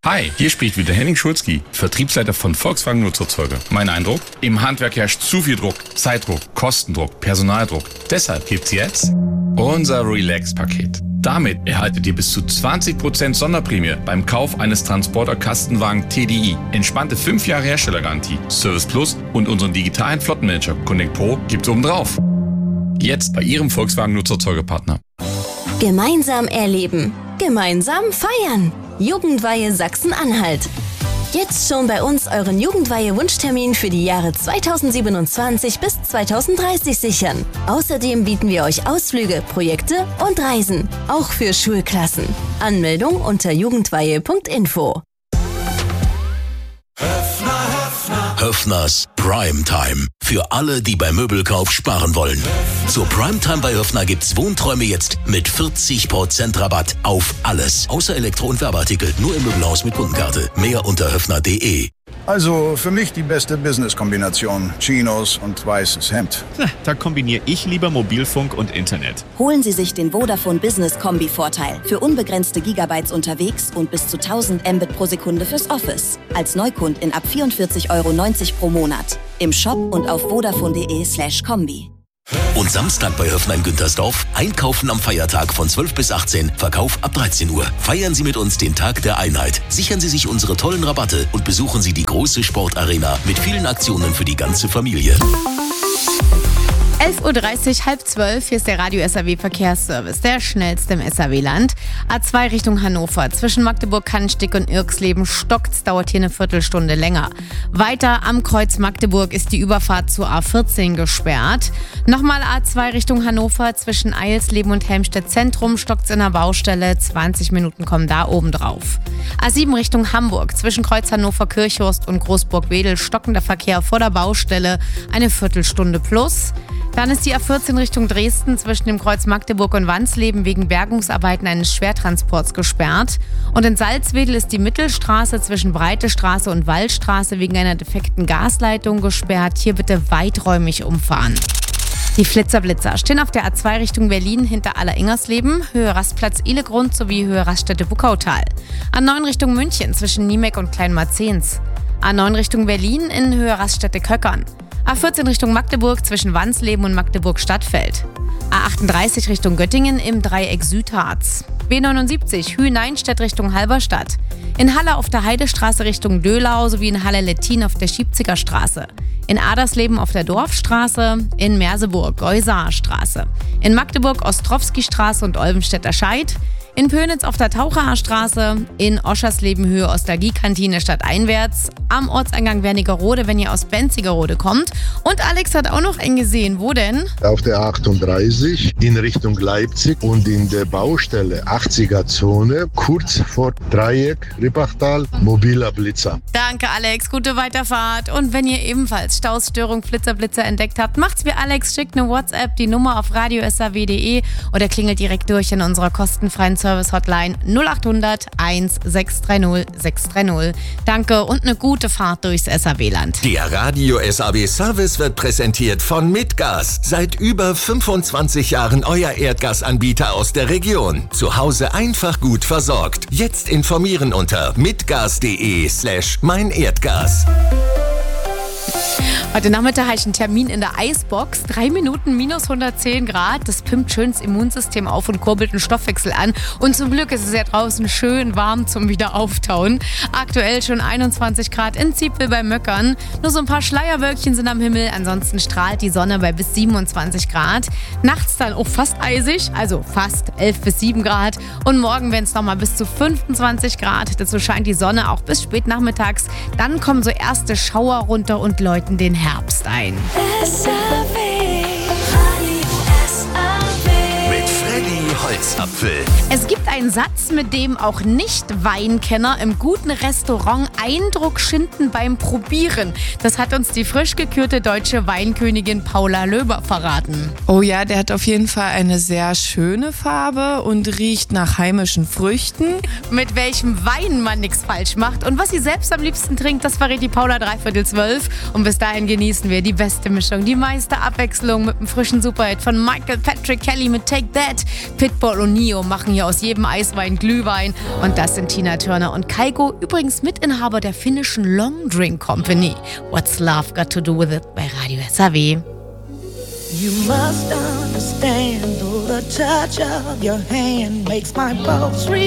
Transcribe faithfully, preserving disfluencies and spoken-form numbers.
Hi, hier spricht wieder Henning Schulzki, Vertriebsleiter von Volkswagen Nutzerzeuge. Mein Eindruck? Im Handwerk herrscht zu viel Druck, Zeitdruck, Kostendruck, Personaldruck. Deshalb gibt's jetzt unser Relax-Paket. Damit erhaltet ihr bis zu zwanzig Prozent Sonderprämie beim Kauf eines Transporter-Kastenwagen T D I. Entspannte fünf Jahre Herstellergarantie, Service Plus und unseren digitalen Flottenmanager Connect Pro gibt's obendrauf. Jetzt bei Ihrem Volkswagen Nutzerzeugepartner. Gemeinsam erleben, gemeinsam feiern. Jugendweihe Sachsen-Anhalt. Jetzt schon bei uns euren Jugendweihe-Wunschtermin für die Jahre zweitausendsiebenundzwanzig bis zweitausenddreißig sichern. Außerdem bieten wir euch Ausflüge, Projekte und Reisen, auch für Schulklassen. Anmeldung unter jugendweihe punkt info. Höffners Primetime. Für alle, die beim Möbelkauf sparen wollen. Zur Primetime bei Höffner gibt's Wohnträume jetzt mit vierzig Prozent Rabatt auf alles. Außer Elektro- und Werbeartikel. Nur im Möbelhaus mit Kundenkarte. Mehr unter höffner punkt de. Also für mich die beste Business-Kombination. Chinos und weißes Hemd. Na, da kombiniere ich lieber Mobilfunk und Internet. Holen Sie sich den Vodafone Business Kombi-Vorteil. Für unbegrenzte Gigabytes unterwegs und bis zu tausend Mbit pro Sekunde fürs Office. Als Neukundin ab vierundvierzig Euro neunzig pro Monat. Im Shop und auf vodafone punkt de slash kombi. Und Samstag bei Höffner in Güntersdorf. Einkaufen am Feiertag von zwölf bis achtzehn, Verkauf ab dreizehn Uhr. Feiern Sie mit uns den Tag der Einheit. Sichern Sie sich unsere tollen Rabatte und besuchen Sie die große Sportarena mit vielen Aktionen für die ganze Familie. elf Uhr dreißig, halb zwölf, hier ist der Radio S A W Verkehrsservice, der schnellste im S A W-Land. A zwei Richtung Hannover, zwischen Magdeburg-Kannstick und Irxleben stockt's, dauert hier eine Viertelstunde länger. Weiter am Kreuz Magdeburg ist die Überfahrt zur A vierzehn gesperrt. Nochmal A zwei Richtung Hannover, zwischen Eilsleben und Helmstedt Zentrum stockt's in der Baustelle, zwanzig Minuten kommen da oben drauf. A sieben Richtung Hamburg, zwischen Kreuz Hannover-Kirchhorst und Großburg-Wedel stockender Verkehr vor der Baustelle, eine Viertelstunde plus. Dann ist die A vierzehn Richtung Dresden zwischen dem Kreuz Magdeburg und Wansleben wegen Bergungsarbeiten eines Schwertransports gesperrt. Und in Salzwedel ist die Mittelstraße zwischen Breite Straße und Wallstraße wegen einer defekten Gasleitung gesperrt. Hier bitte weiträumig umfahren. Die Flitzer-Blitzer stehen auf der A zwei Richtung Berlin hinter Aller-Ingersleben, Höhe Rastplatz Ihlegrund sowie Höhe Raststätte Buckautal. A neun Richtung München zwischen Niemek und Kleinmarzens. A neun Richtung Berlin in Höhe Raststätte Köckern. A vierzehn Richtung Magdeburg zwischen Wansleben und Magdeburg-Stadtfeld. A achtunddreißig Richtung Göttingen im Dreieck Südharz. B neunundsiebzig Hühneinstedt Richtung Halberstadt. In Halle auf der Heidestraße Richtung Döhlau sowie in Halle-Lettin auf der Schiebziger Straße. In Adersleben auf der Dorfstraße. In Merseburg Geusaer Straße. In Magdeburg Ostrowski-Straße und Olvenstädter Scheid. In Pönitz auf der Taucherer Straße, in Oschersleben Höhe Ostalgie-Kantine stadteinwärts, am Ortseingang Wernigerode, wenn ihr aus Benzigerode kommt. Und Alex hat auch noch einen gesehen. Wo denn? Auf der achtunddreißig in Richtung Leipzig und in der Baustelle achtziger Zone, kurz vor Dreieck, Rippachtal, mobiler Blitzer. Danke Alex, gute Weiterfahrt. Und wenn ihr ebenfalls Stausstörung Flitzer Blitzer entdeckt habt, macht's wie Alex, schickt eine WhatsApp, die Nummer auf radio s a w punkt de oder klingelt direkt durch in unserer kostenfreien Service-Hotline null acht hundert eins sechs drei null sechs drei null. Danke und eine gute Fahrt durchs S A W-Land. Der Radio S A W Service wird präsentiert von Mitgas. Seit über fünfundzwanzig Jahren euer Erdgasanbieter aus der Region. Zu Hause einfach gut versorgt. Jetzt informieren unter mitgas.de slash mein Erdgas. Heute Nachmittag habe ich einen Termin in der Eisbox. Drei Minuten minus hundertzehn Grad. Das pimmt schön das Immunsystem auf und kurbelt den Stoffwechsel an. Und zum Glück ist es ja draußen schön warm zum Wiederauftauen. Aktuell schon einundzwanzig Grad in Ziepel bei Möckern. Nur so ein paar Schleierwölkchen sind am Himmel. Ansonsten strahlt die Sonne bei bis siebenundzwanzig Grad. Nachts dann auch fast eisig, also fast elf bis sieben Grad. Und morgen werden es nochmal bis zu fünfundzwanzig Grad. Dazu scheint die Sonne auch bis spät nachmittags. Dann kommen so erste Schauer runter und läuten den Herbst ein. S A W. Mit Freddy Holzapfel. Es gibt einen Satz, mit dem auch Nicht-Weinkenner im guten Restaurant Eindruck schinden beim Probieren. Das hat uns die frisch gekürte deutsche Weinkönigin Paula Löber verraten. Oh ja, der hat auf jeden Fall eine sehr schöne Farbe und riecht nach heimischen Früchten. Mit welchem Wein man nichts falsch macht und was sie selbst am liebsten trinkt, das verrät die Paula dreiviertel zwölf. Und bis dahin genießen wir die beste Mischung, die meiste Abwechslung mit dem frischen Superhit von Michael Patrick Kelly mit Take That, Pitbull und Neo Mio machen hier aus jedem Eiswein Glühwein. Und das sind Tina Turner und Kygo, übrigens Mitinhaber der finnischen Long Drink Company. What's Love Got to Do With It bei Radio S A W. You must understand, though the touch of your hand makes my pulse real.